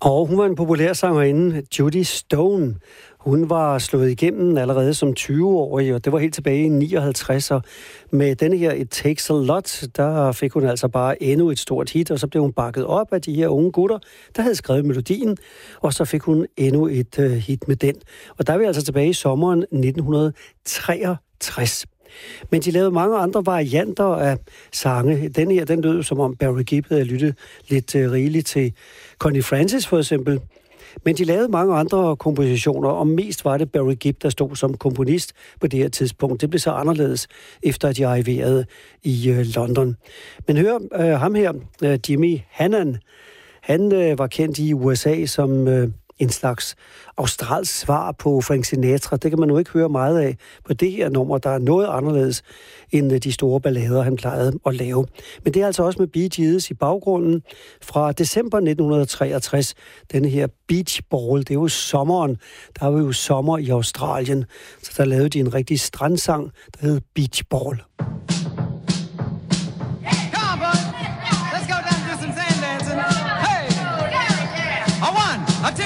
Og hun var en populær sangerinde, Judy Stone. Hun var slået igennem allerede som 20-årig, og det var helt tilbage i 59. Og med denne her It Takes a Lot, der fik hun altså bare endnu et stort hit, og så blev hun bakket op af de her unge gutter, der havde skrevet melodien, og så fik hun endnu et hit med den. Og der er vi altså tilbage i sommeren 1963. Men de lavede mange andre varianter af sange. Den her, den lød som om Barry Gibb havde lyttet lidt rigeligt til Connie Francis for eksempel. Men de lavede mange andre kompositioner, og mest var det Barry Gibb, der stod som komponist på det her tidspunkt. Det blev så anderledes, efter at de arriverede i London. Men hør ham her, Jimmy Hannan. Han var kendt i USA som en slags australsk svar på Frank Sinatra. Det kan man nu ikke høre meget af på det her nummer, der er noget anderledes end de store ballader, han plejede at lave. Men det er altså også med Bee Gees i baggrunden fra december 1963. Denne her Beach Ball, det er jo sommeren. Der var jo sommer i Australien, så der lavede de en rigtig strandsang, der hed Beach Ball.